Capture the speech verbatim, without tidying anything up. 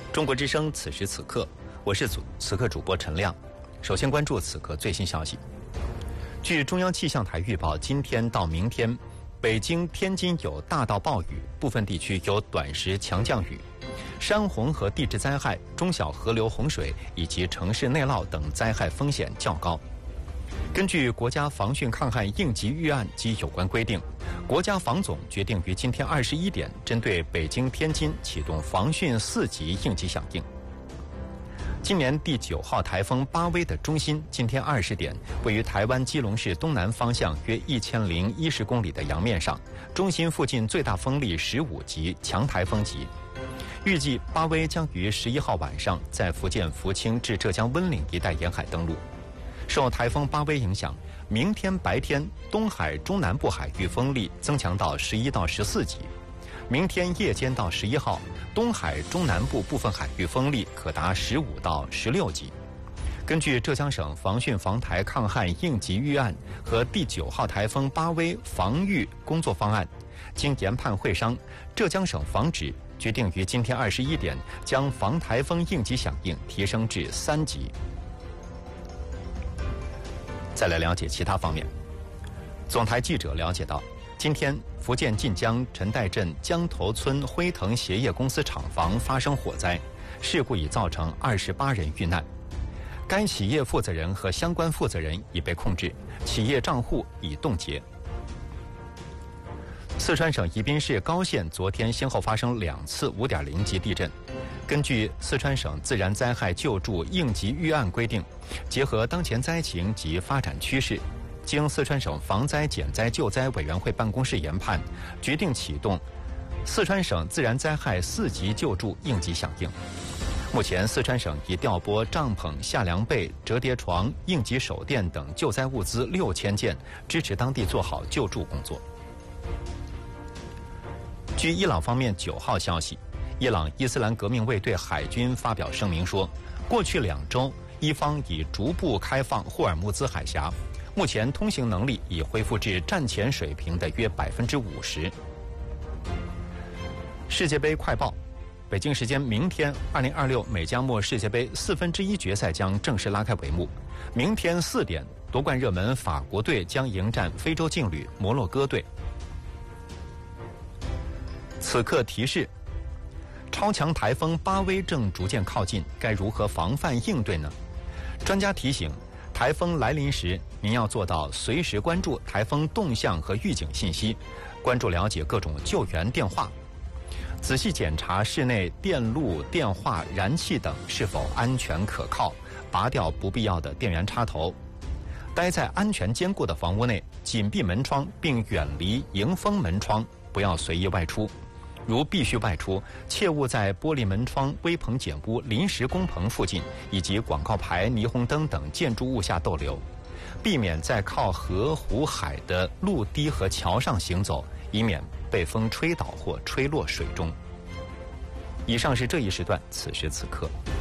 中国之声此时此刻，我是主此刻主播陈亮。首先关注此刻最新消息。据中央气象台预报，今天到明天，北京、天津有大到暴雨，部分地区有短时强降雨。山洪和地质灾害、中小河流洪水以及城市内涝等灾害风险较高。根据国家防汛抗旱应急预案及有关规定，国家防总决定于今天二十一点针对北京、天津启动防汛四级应急响应。今年第九号台风巴威的中心今天二十点位于台湾基隆市东南方向约一千零一十公里的洋面上，中心附近最大风力十五级，强台风级。预计巴威将于十一号晚上在福建福清至浙江温岭一带沿海登陆。受台风巴威影响，明天白天东海中南部海域风力增强到十一到十四级，明天夜间到十一号，东海中南部部分海域风力可达十五到十六级。根据浙江省防汛防台抗旱应急预案和第九号台风巴威防御工作方案，经研判会商，浙江省防指决定于今天二十一点将防台风应急响应提升至三级。再来了解其他方面。总台记者了解到，今天福建晋江陈岱镇江头村辉腾鞋业公司厂房发生火灾，事故已造成二十八人遇难。该企业负责人和相关负责人已被控制，企业账户已冻结。四川省宜宾市高县昨天先后发生两次五点零级地震。根据四川省自然灾害救助应急预案规定，结合当前灾情及发展趋势，经四川省防灾减灾救灾委员会办公室研判，决定启动四川省自然灾害四级救助应急响应。目前，四川省已调拨帐篷、夏凉被、折叠床、应急手电等救灾物资六千件，支持当地做好救助工作。据伊朗方面九号消息，伊朗伊斯兰革命卫队海军发表声明说，过去两周，伊方已逐步开放霍尔木兹海峡，目前通行能力已恢复至战前水平的约百分之五十。世界杯快报：北京时间明天，二零二六美加墨世界杯四分之一决赛将正式拉开帷幕。明天四点，夺冠热门法国队将迎战非洲劲旅摩洛哥队。此刻提示：超强台风巴威正逐渐靠近，该如何防范应对呢？专家提醒，台风来临时，您要做到随时关注台风动向和预警信息，关注了解各种救援电话，仔细检查室内电路、电话、燃气等是否安全可靠，拔掉不必要的电源插头。待在安全坚固的房屋内，紧闭门窗并远离迎风门窗，不要随意外出。如必须外出，切勿在玻璃门窗、危棚简屋、临时工棚附近以及广告牌、霓虹灯等建筑物下逗留，避免在靠河、湖、海的路堤和桥上行走，以免被风吹倒或吹落水中。以上是这一时段此时此刻。